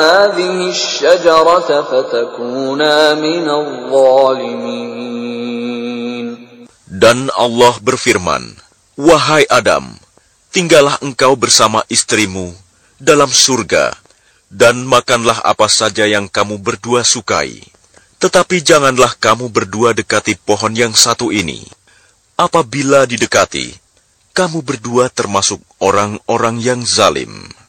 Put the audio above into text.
هذه الشجرة فتكونا من الظالمين. Dan Allah berfirman, "Wahai Adam, tinggallah engkau bersama istrimu dalam surga, dan makanlah apa saja yang kamu berdua sukai. Tetapi janganlah kamu berdua dekati pohon yang satu ini. Apabila didekati, kamu berdua termasuk orang-orang yang zalim."